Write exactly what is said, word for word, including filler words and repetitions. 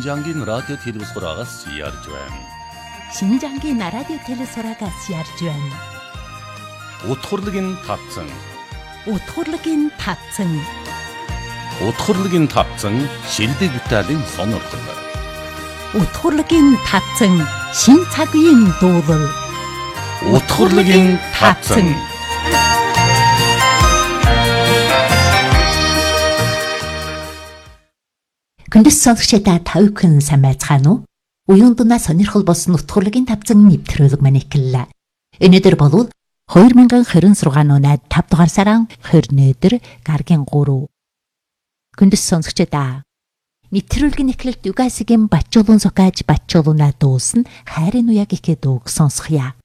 Шинжаангийн радио телевизороогоос ярьж байна. Шинжаангийн радио телевизороогоос ярьж байна. Утгурлыгийн тавцан. Утгурлыгийн тавцан. Утгурлыгийн тавцан шилдэг Италийн сонирхол. Утгурлыгийн тавцан шин цагийн дуулал. Утгурлыгийн тавцан. Күндэс сонсогчдаа тавьхан сайн байцгаана уу? Уян дунаа сонирхол болсон утгурлыгийн тавцан нэвтрүүлэг маань эхэллээ. Өнөөдөр болвол two thousand twenty-six оны five дугаар сарын twenty өдөр гаргийн three. Күндэс сонсогчдаа нэвтрүүлгийн эхлэлд Югасигийн Бачуулан сукааж Бачуулнаа дуусна хайрын уяг ихэ дууг сонсхоё.